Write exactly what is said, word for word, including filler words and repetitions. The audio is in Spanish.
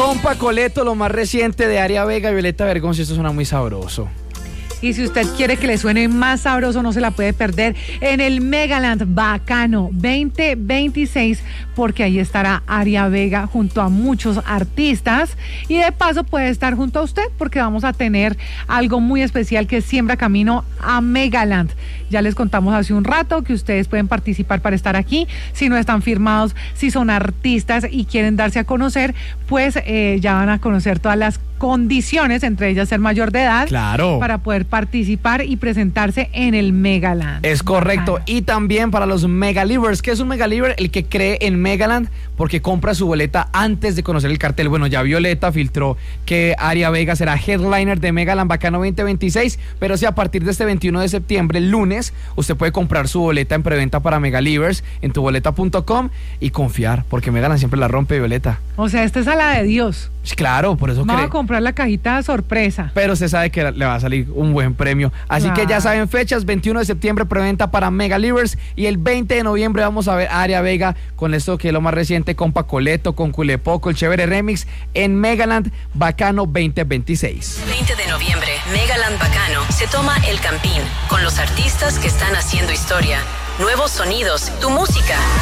Compa Coleto, lo más reciente de Aria Vega y Violeta Bergonzi. Esto suena muy sabroso. Y si usted quiere que le suene más sabroso, no se la puede perder en el Megaland Bacano veinte veintiséis, porque ahí estará Aria Vega junto a muchos artistas y de paso puede estar junto a usted porque vamos a tener algo muy especial que siembra camino a Megaland. Ya les contamos hace un rato que ustedes pueden participar para estar aquí. Si no están firmados, si son artistas y quieren darse a conocer, pues eh, ya van a conocer todas las condiciones, entre ellas ser mayor de edad, claro, para poder participar y presentarse en el Megaland. Es correcto. Bacano. Y también para los Megalivers. ¿Qué es un Megaliver? El que cree en Megaland porque compra su boleta antes de conocer el cartel. Bueno, ya Violeta filtró que Aria Vega será headliner de Megaland Bacano veinte veintiséis, pero si a partir de este veintiuno de septiembre, lunes, usted puede comprar su boleta en preventa para Megalivers en tu boleta punto com y confiar, porque Megaland siempre la rompe, Violeta. O sea, esta es a la de Dios. Claro, por eso Vamos cree. a comprar la cajita sorpresa. Pero se sabe que le va a salir un buen premio. Así Claro. que ya saben fechas, veintiuno de septiembre preventa para Megalivers y el veinte de noviembre vamos a ver a Aria Vega con esto que es lo más reciente, con Pacoleto, con Culepoco, el chévere remix en Megaland Bacano veinte veintiséis. veinte de noviembre, Megaland Bacano se toma el Campín con los artistas que están haciendo historia. Nuevos sonidos, tu música,